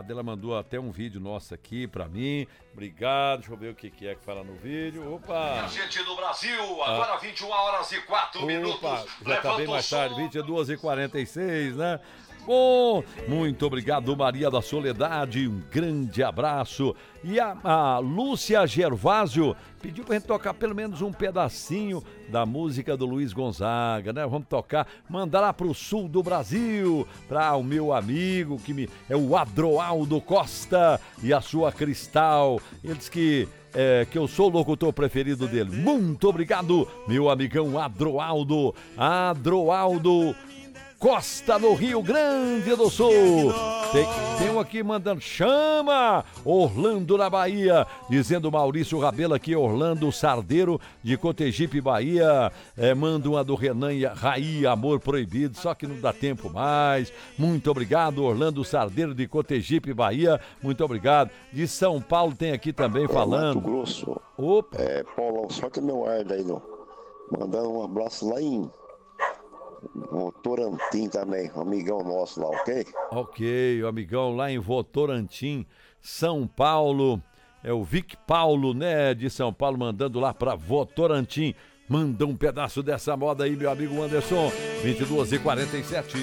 obrigado. Ela mandou até um vídeo nosso aqui pra mim. Obrigado. Deixa eu ver o que é que fala no vídeo. Opa! Gente do Brasil, agora 21h04. Opa, já tá bem mais tarde, 22h46, né? Bom, muito obrigado, Maria da Soledade, um grande abraço. E a Lúcia Gervásio pediu pra gente tocar pelo menos um pedacinho da música do Luiz Gonzaga, né? Vamos tocar, mandar lá pro sul do Brasil, para o meu amigo, é o Adroaldo Costa e a sua Cristal. Ele diz que eu sou o locutor preferido dele. Muito obrigado, meu amigão Adroaldo Costa, no Rio Grande do Sul. Tem um aqui mandando, chama Orlando na Bahia, dizendo Maurício Rabelo aqui, Orlando Sardeiro de Cotegipe, Bahia. Manda uma do Renan e Raí, Amor Proibido, só que não dá tempo mais. Muito obrigado, Orlando Sardeiro de Cotegipe, Bahia. Muito obrigado. De São Paulo tem aqui também falando. Mato Grosso. Opa. Paulão, solta meu ar daí, não. Mandando um abraço lá em Votorantim também, amigão nosso lá, ok? Ok, o amigão lá em Votorantim, São Paulo. É o Vic Paulo, né, de São Paulo, mandando lá pra Votorantim. Manda um pedaço dessa moda aí, meu amigo Anderson. 22h47.